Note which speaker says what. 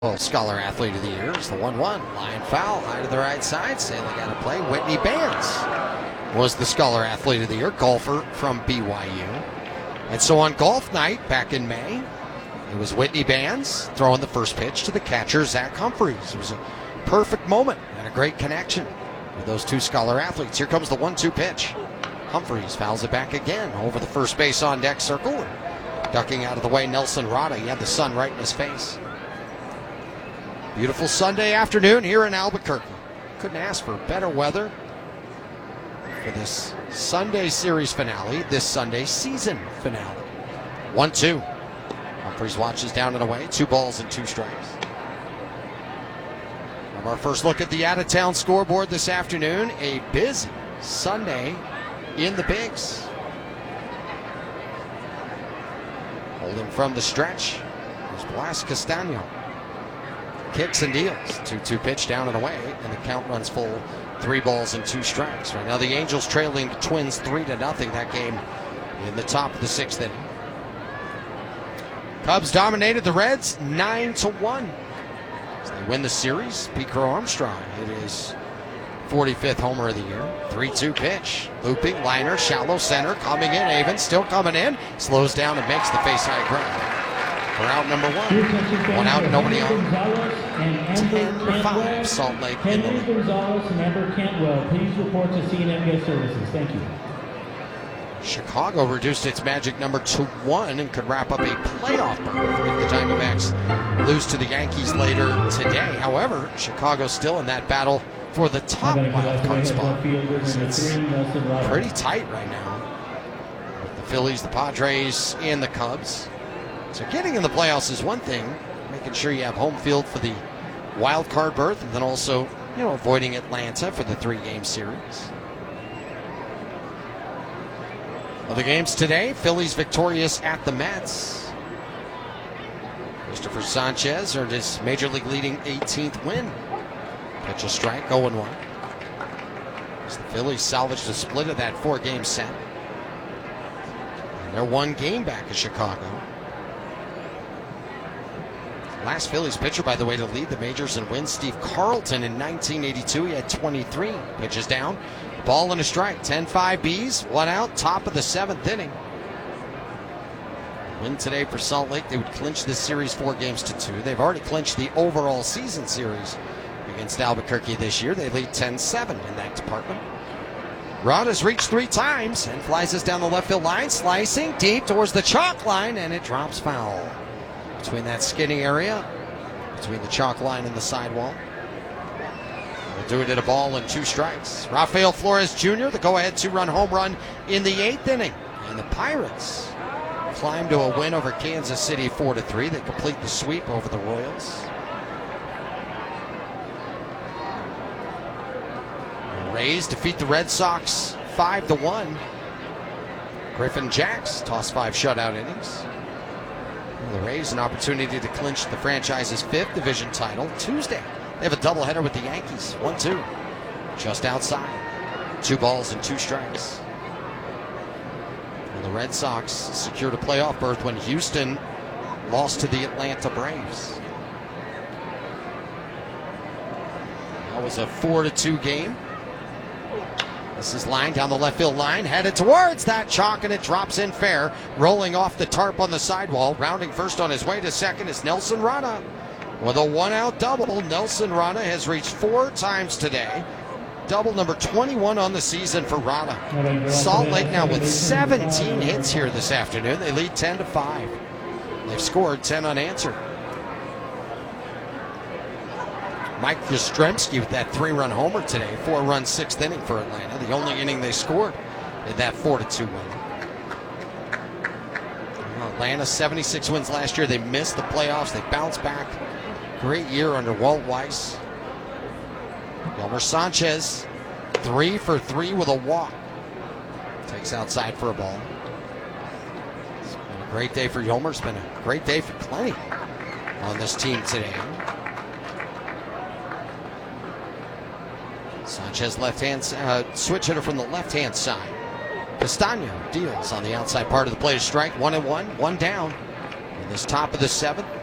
Speaker 1: Well, Scholar Athlete of the Year is the 1-1. Line foul, high to the right side. Sailing out of play. Whitney Bands was the Scholar Athlete of the Year, golfer from BYU. And so on golf night back in May, it was Whitney Bands throwing the first pitch to the catcher, Zach Humphreys. It was a perfect moment and a great connection with those two Scholar Athletes. Here comes the 1-2 pitch. Humphreys fouls it back again over the first base on deck circle. Ducking out of the way, Nelson Rada. He had the sun right in his face. Beautiful Sunday afternoon here in Albuquerque. Couldn't ask for better weather for this Sunday series finale, this Sunday season finale. 1-2. Humphreys watches down and away. 2 balls and 2 strikes. From our first look at the out-of-town scoreboard this afternoon, a busy Sunday in the Bigs. Holding from the stretch is Blas Castaño. Kicks and deals. 2-2 pitch down and away, and the count runs full. 3 balls and 2 strikes. Right now the Angels trailing the Twins 3-0. That game in the top of the 6th inning. Cubs dominated the Reds 9-1. As they win the series, Pete Crow Armstrong. It is 45th homer of the year. 3-2 pitch. Looping, liner, shallow center, coming in. Avon still coming in. Slows down and makes the face-high grab. For out number 1. 1 out, nobody on. 10-5, Salt Lake in the lead.
Speaker 2: Gonzalez and Amber Cantwell, please report to CNN Guest Services. Thank you.
Speaker 1: Chicago reduced its magic number to 1 and could wrap up a playoff berth if the Diamondbacks lose to the Yankees later today. However, Chicago's still in that battle for the top wild card spot. It's pretty tight right now with the Phillies, the Padres, and the Cubs. So getting in the playoffs is one thing, making sure you have home field for the wild card berth, and then also, avoiding Atlanta for the 3-game series. Other games today, Phillies victorious at the Mets. Christopher Sanchez earned his Major League leading 18th win. Pitch a strike, 0-1. As the Phillies salvaged a split of that 4-game set. And they're 1 game back of Chicago. Last Phillies pitcher, by the way, to lead the majors and win, Steve Carlton in 1982. He had 23. Pitches down. Ball and a strike. 10-5 Bees. 1 out. Top of the 7th inning. Win today for Salt Lake. They would clinch this series 4-2. They've already clinched the overall season series against Albuquerque this year. They lead 10-7 in that department. Rada's reached 3 times and flies us down the left field line. Slicing deep towards the chalk line, and it drops foul. Between that skidding area, between the chalk line and the sidewall. We'll do it at a ball and 2 strikes. Rafael Flores Jr., the go-ahead 2-run home run in the 8th inning. And the Pirates climb to a win over Kansas City 4-3. They complete the sweep over the Royals. The Rays defeat the Red Sox 5-1. Griffin Jacks tossed 5 shutout innings. The Rays an opportunity to clinch the franchise's 5th division title Tuesday. They have a doubleheader with the Yankees, 1-2, just outside. 2 balls and 2 strikes. And the Red Sox secured a playoff berth when Houston lost to the Atlanta Braves. That was a 4-2 game. This is line down the left field line, headed towards that chalk, and it drops in fair. Rolling off the tarp on the sidewall, rounding first on his way to second is Nelson Rada. With a 1-out double, Nelson Rada has reached 4 times today. Double number 21 on the season for Rada. Salt Lake now with 17 hits here this afternoon. They lead 10-5. They've scored 10 unanswered. Mike Yastrzemski with that 3-run homer today, 4-run 6th inning for Atlanta. The only inning they scored in that 4-2 win. Atlanta, 76 wins last year. They missed the playoffs. They bounced back. Great year under Walt Weiss. Yolmer Sanchez, 3 for 3 with a walk. Takes outside for a ball. It's been a great day for Yolmer. It's been a great day for plenty on this team today. Sanchez left-hand switch hitter from the left-hand side. Castaño deals on the outside part of the plate. Strike 1-1, 1 down. In this top of the 7th.